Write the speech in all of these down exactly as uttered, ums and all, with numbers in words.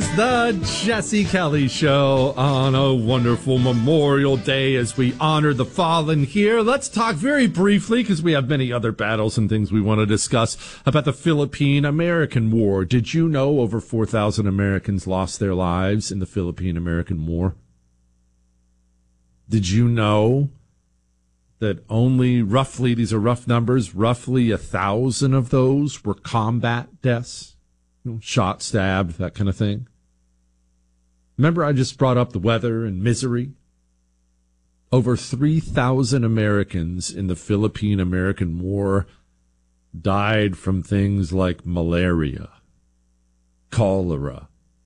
the Jesse Kelly Show on a wonderful Memorial Day as we honor the fallen here. Let's talk very briefly, because we have many other battles and things we want to discuss, about the Philippine-American War. Did you know over four thousand Americans lost their lives in the Philippine-American War? Did you know that only roughly, these are rough numbers, roughly a thousand of those were combat deaths? You know, shot, stabbed, that kind of thing. Remember I just brought up the weather and misery? Over three thousand Americans in the Philippine-American War died from things like malaria, cholera.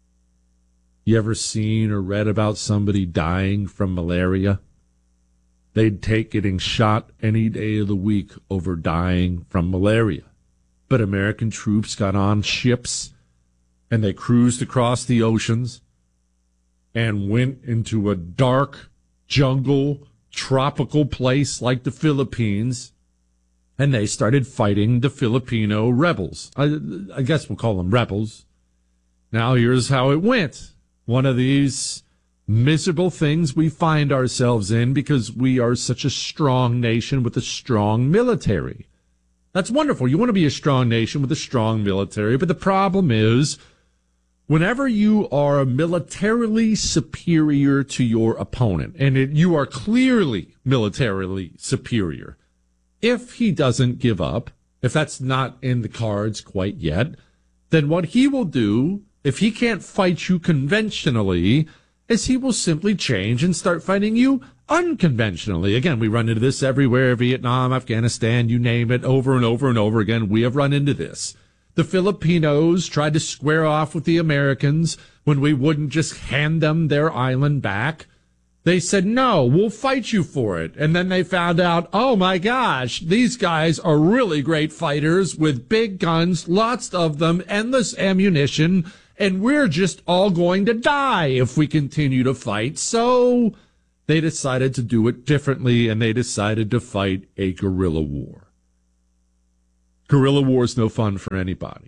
You ever seen or read about somebody dying from malaria? They'd take getting shot any day of the week over dying from malaria. But American troops got on ships and they cruised across the oceans and went into a dark jungle, tropical place like the Philippines, and they started fighting the Filipino rebels. I, I guess we'll call them rebels. Now here's how it went. One of these miserable things we find ourselves in because we are such a strong nation with a strong military. That's wonderful. You want to be a strong nation with a strong military, but the problem is whenever you are militarily superior to your opponent, and it, you are clearly militarily superior, if he doesn't give up, if that's not in the cards quite yet, then what he will do, if he can't fight you conventionally, is he will simply change and start fighting you unconventionally. Again, we run into this everywhere, Vietnam, Afghanistan, you name it, over and over and over again. We have run into this. The Filipinos tried to square off with the Americans when we wouldn't just hand them their island back. They said, no, we'll fight you for it. And then they found out, oh my gosh, these guys are really great fighters with big guns, lots of them, endless ammunition, and we're just all going to die if we continue to fight. So they decided to do it differently, and they decided to fight a guerrilla war. Guerrilla war is no fun for anybody.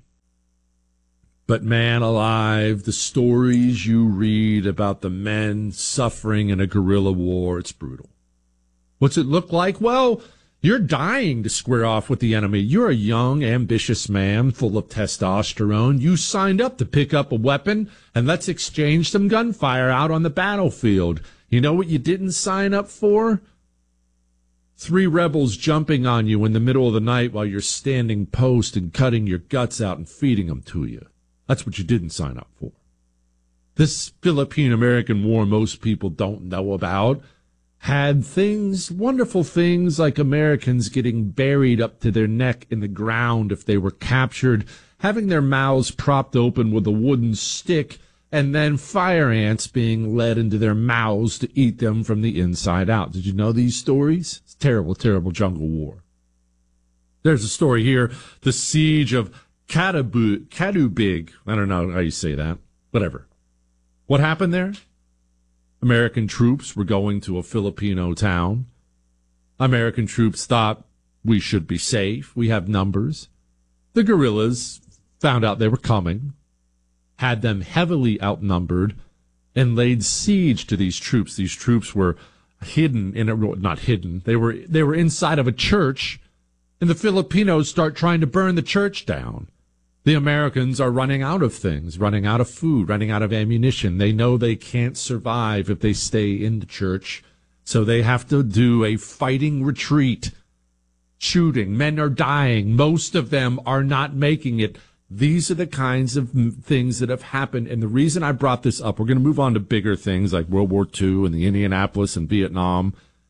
But man alive, the stories you read about the men suffering in a guerrilla war, it's brutal. What's it look like? Well, you're dying to square off with the enemy. You're a young, ambitious man full of testosterone. You signed up to pick up a weapon, and let's exchange some gunfire out on the battlefield. You know what you didn't sign up for? Three rebels jumping on you in the middle of the night while you're standing post and cutting your guts out and feeding them to you. That's what you didn't sign up for. This Philippine-American War most people don't know about had things, wonderful things like Americans getting buried up to their neck in the ground if they were captured, having their mouths propped open with a wooden stick, and then fire ants being led into their mouths to eat them from the inside out. Did you know these stories? It's a terrible, terrible jungle war. There's a story here, the siege of Katabu, Katubig. I don't know how you say that. Whatever. What happened there? American troops were going to a Filipino town. American troops thought we should be safe. We have numbers. The guerrillas found out they were coming, had them heavily outnumbered, and laid siege to these troops. These troops were hidden in a, not hidden. They were, they were inside of a church, and the Filipinos start trying to burn the church down. The Americans are running out of things, running out of food, running out of ammunition. They know they can't survive if they stay in the church, so they have to do a fighting retreat. Shooting. Men are dying. Most of them are not making it. These are the kinds of things that have happened, and the reason I brought this up, we're going to move on to bigger things like World War Two and the Indianapolis and Vietnam,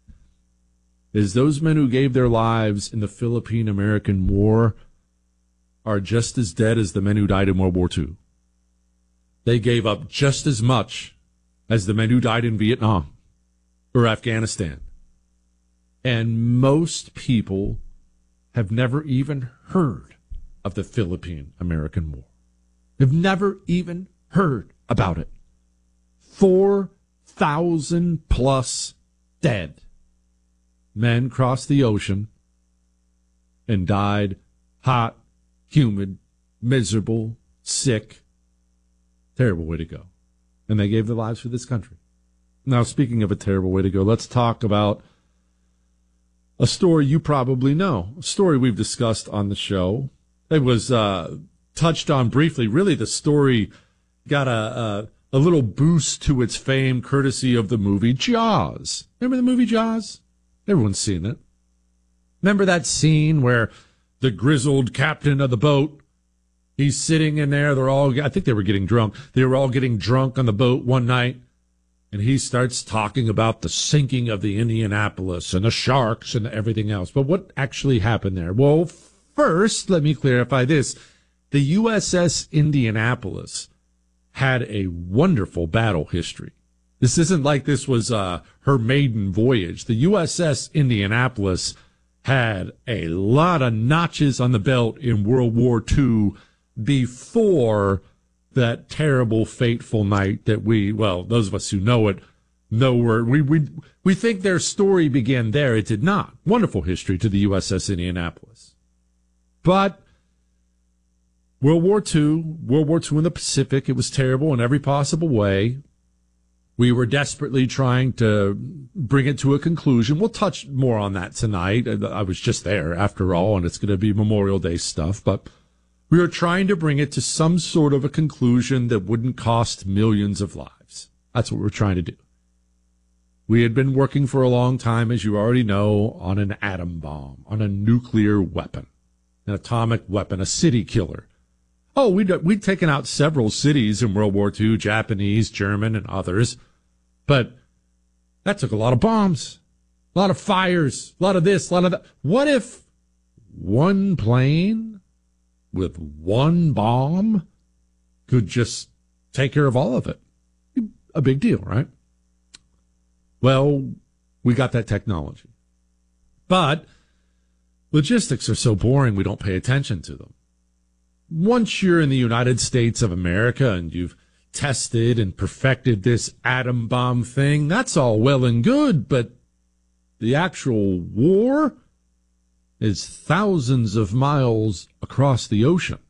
is those men who gave their lives in the Philippine-American War are just as dead as the men who died in World War Two. They gave up just as much as the men who died in Vietnam or Afghanistan. And most people have never even heard of the Philippine-American War. They've never even heard about it. Four thousand plus dead. Men crossed the ocean and died hot, humid, miserable, sick, Terrible way to go. And they gave their lives for this country. Now, speaking of a terrible way to go, let's talk about a story you probably know, a story we've discussed on the show. It was uh, touched on briefly. Really, the story got a, a a little boost to its fame courtesy of the movie Jaws. Remember the movie Jaws? Everyone's seen it. Remember that scene where the grizzled captain of the boat, he's sitting in there, they're all, I think they were getting drunk. They were all getting drunk on the boat one night, and he starts talking about the sinking of the Indianapolis and the sharks and everything else. But what actually happened there? Well, first, let me clarify this. The U S S Indianapolis had a wonderful battle history. This isn't like this was uh, her maiden voyage. The U S S Indianapolis had a lot of notches on the belt in World War Two before that terrible, fateful night that we, well, those of us who know it, know where we, we, we think their story began there. It did not. Wonderful history to the U S S Indianapolis. But World War Two, World War Two in the Pacific, it was terrible in every possible way. We were desperately trying to bring it to a conclusion. We'll touch more on that tonight. I was just there, after all, and it's going to be Memorial Day stuff. But we were trying to bring it to some sort of a conclusion that wouldn't cost millions of lives. That's what we're trying to do. We had been working for a long time, as you already know, on an atom bomb, on a nuclear weapon, an atomic weapon, a city killer. Oh, we'd, we'd taken out several cities in World War Two, Japanese, German, and others. But that took a lot of bombs, a lot of fires, a lot of this, a lot of that. What if one plane with one bomb could just take care of all of it? A big deal, right? Well, we got that technology. But logistics are so boring, we don't pay attention to them. Once you're in the United States of America and you've tested and perfected this atom bomb thing, that's all well and good, but the actual war is thousands of miles across the ocean.